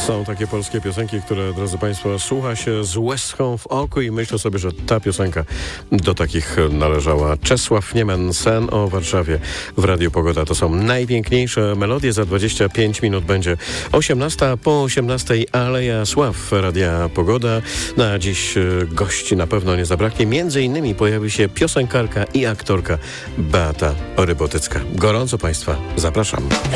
Są takie polskie piosenki, które, drodzy Państwo, słucha się z łezką w oku i myślę sobie, że ta piosenka do takich należała. Czesław Niemen, Sen o Warszawie w Radiu Pogoda. To są najpiękniejsze melodie. Za 25 minut będzie 18. Po 18 Aleja Sław Radia Pogoda. Na dziś gości na pewno nie zabraknie. Między innymi pojawi się piosenkarka i aktorka Beata Rybotycka. Gorąco Państwa zapraszam.